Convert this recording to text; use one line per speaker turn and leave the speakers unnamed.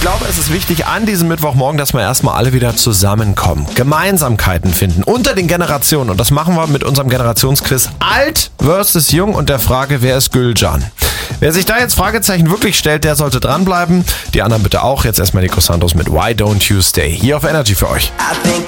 glaube, es ist wichtig an diesem Mittwochmorgen, dass wir erstmal alle wieder zusammenkommen. Gemeinsamkeiten finden unter den Generationen. Und das machen wir mit unserem Generationsquiz Alt versus Jung und der Frage, wer ist Gülcan? Wer sich da jetzt Fragezeichen wirklich stellt, der sollte dranbleiben. Die anderen bitte auch. Jetzt erstmal Nico Santos mit Why Don't You Stay. Hier auf Energy für euch.